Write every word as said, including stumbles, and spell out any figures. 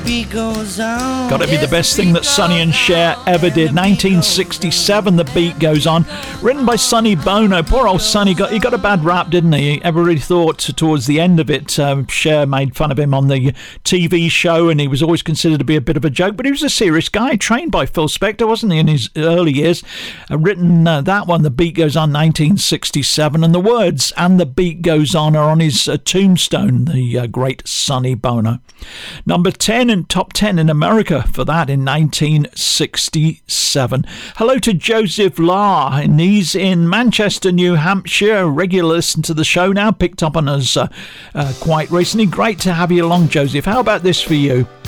Got to be the best thing that Sonny and Cher ever did. nineteen sixty-seven, The Beat Goes On. Written by Sonny Bono. Poor old Sonny, got, he got a bad rap, didn't he? Everybody thought towards the end of it, um, Cher made fun of him on the T V show, and he was always considered to be a bit of a joke, but he was a serious guy, trained by Phil Spector, wasn't he, in his early years? Uh, written uh, that one, The Beat Goes On, nineteen sixty-seven, and the words, and the beat goes on, are on his uh, tombstone, the uh, great Sonny Bono. Number ten in top ten in America for that in nineteen sixty-seven. Hello to Joseph Lahr, and he's in Manchester, New Hampshire. Regular listen to the show now, picked up on us uh, uh, quite recently. Great to have you along, Joseph. How about this for you?